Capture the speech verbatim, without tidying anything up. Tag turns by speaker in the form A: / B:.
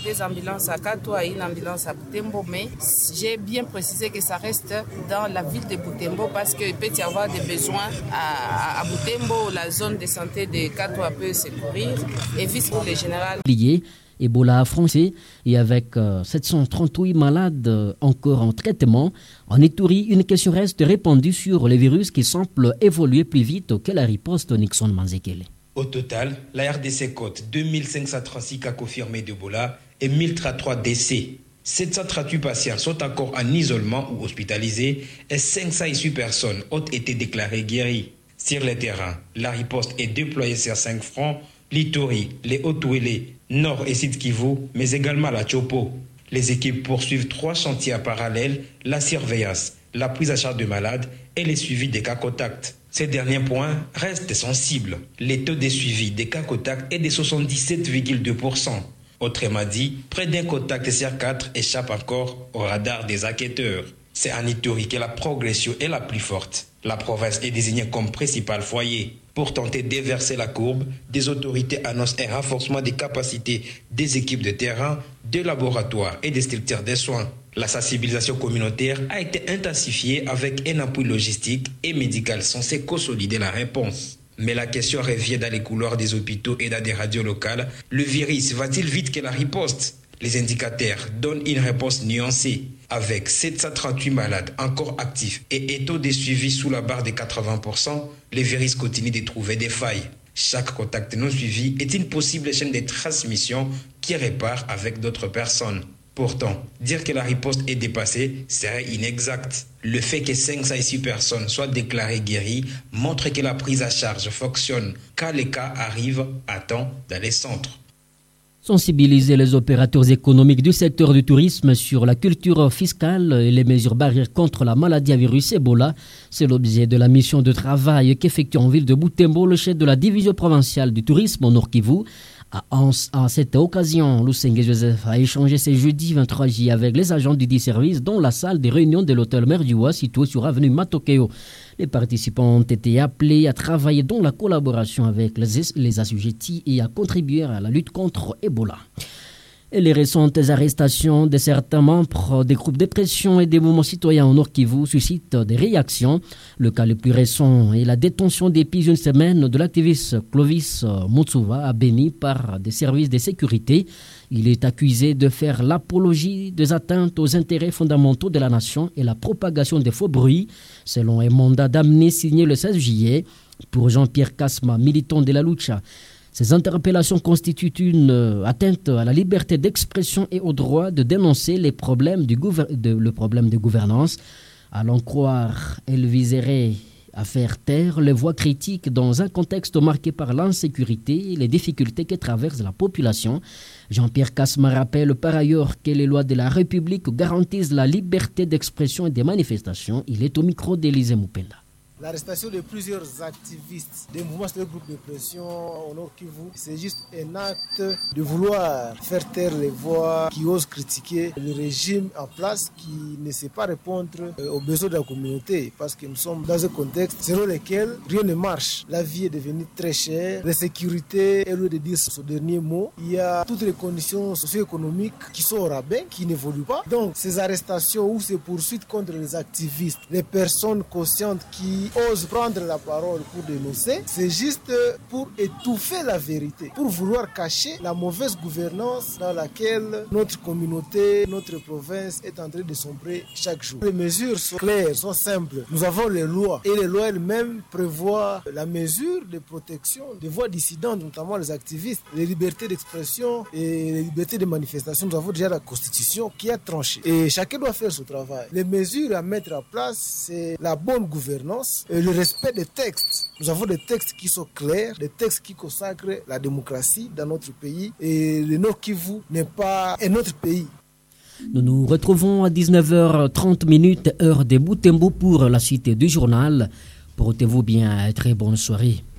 A: deux ambulances à Katwa et une ambulance à Butembo, mais j'ai bien précisé que ça reste dans la ville de Butembo parce qu'il peut y avoir des besoins à, à Butembo, la zone de santé de Katwa peut secourir et vice pour les générales.
B: Ebola français et avec euh, sept cent trente-huit malades euh, encore en traitement. En Ituri, une question reste répandue sur les virus qui semblent évoluer plus vite que la riposte Nixon Manzekele.
C: Au total, la R D C compte deux mille cinq cent trente-six cas confirmés d'Ebola et mille trente-trois décès. sept cent trente-huit patients sont encore en isolement ou hospitalisés et cinq cent huit personnes ont été déclarées guéries. Sur le terrain, la riposte est déployée sur cinq fronts, l'Ituri, les Haut-Ouélé, Nord et Sud Kivu, mais également la Chopo. Les équipes poursuivent trois chantiers en parallèle, la surveillance, la prise en charge de malades et le suivi des cas contacts. Ces derniers points restent sensibles. Le taux de suivi des cas contacts est de soixante-dix-sept virgule deux pour cent. Autrement dit, près d'un contact sur quatre échappe encore au radar des enquêteurs. C'est en Ituri que la progression est la plus forte. La province est désignée comme principal foyer. Pour tenter d'inverser la courbe, des autorités annoncent un renforcement des capacités des équipes de terrain, de laboratoires et des structures de soins. La sensibilisation communautaire a été intensifiée avec un appui logistique et médical censé consolider la réponse. Mais la question revient dans les couloirs des hôpitaux et dans des radios locales. Le virus va-t-il vite que la riposte? Les indicateurs donnent une réponse nuancée. Avec sept cent trente-huit malades encore actifs et un taux de suivi sous la barre de quatre-vingts pour cent, le virus continue de trouver des failles. Chaque contact non suivi est une possible chaîne de transmission qui répare avec d'autres personnes. Pourtant, dire que la riposte est dépassée serait inexact. Le fait que cinq cent six personnes soient déclarées guéries montre que la prise en charge fonctionne quand les cas arrivent à temps dans les centres.
B: Sensibiliser les opérateurs économiques du secteur du tourisme sur la culture fiscale et les mesures barrières contre la maladie à virus Ebola, c'est l'objet de la mission de travail qu'effectue en ville de Butembo le chef de la division provinciale du tourisme au Nord Kivu. À, à cette occasion, Lusenge Joseph a échangé ce jeudi vingt-trois juillet avec les agents du dit service dans la salle des réunions de l'hôtel Merdiwa situé sur avenue Matokeo. Les participants ont été appelés à travailler dans la collaboration avec les, les assujettis et à contribuer à la lutte contre Ebola. Et les récentes arrestations de certains membres des groupes de pression et des mouvements citoyens au Nord Kivu suscitent des réactions. Le cas le plus récent est la détention depuis une semaine de l'activiste Clovis Mutsuva à Beni par des services de sécurité. Il est accusé de faire l'apologie des atteintes aux intérêts fondamentaux de la nation et la propagation des faux bruits, selon un mandat d'amener signé le seize juillet. Pour Jean-Pierre Kasma, militant de la Lucha, ces interpellations constituent une atteinte à la liberté d'expression et au droit de dénoncer les problèmes du gouver- de, le problème de gouvernance. À l'en croire, elles viseraient à faire taire les voix critiques dans un contexte marqué par l'insécurité et les difficultés que traverse la population. Jean-Pierre Kasma rappelle par ailleurs que les lois de la République garantissent la liberté d'expression et des manifestations. Il est au micro d'Élysée Moupenda.
D: L'arrestation de plusieurs activistes des mouvements de groupes de pression au Nord Kivu, c'est juste un acte de vouloir faire taire les voix qui osent critiquer le régime en place qui ne sait pas répondre aux besoins de la communauté parce que nous sommes dans un contexte selon lequel rien ne marche. La vie est devenue très chère, l'insécurité est lieu de dire ce dernier mot. Il y a toutes les conditions socio-économiques qui sont au rabais, qui n'évoluent pas. Donc ces arrestations ou ces poursuites contre les activistes, les personnes conscientes qui osent prendre la parole pour dénoncer, c'est juste pour étouffer la vérité, pour vouloir cacher la mauvaise gouvernance dans laquelle notre communauté, notre province est en train de sombrer chaque jour. Les mesures sont claires, sont simples. Nous avons les lois et les lois elles-mêmes prévoient la mesure de protection des voix dissidentes, notamment les activistes, les libertés d'expression et les libertés de manifestation. Nous avons déjà la Constitution qui a tranché et chacun doit faire son travail. Les mesures à mettre en place, c'est la bonne gouvernance et le respect des textes. Nous avons des textes qui sont clairs, des textes qui consacrent la démocratie dans notre pays et le Nord Kivu n'est pas un autre pays.
B: Nous nous retrouvons à dix-neuf heures trente heure de Butembo pour la suite du journal. Portez-vous bien, très bonne soirée.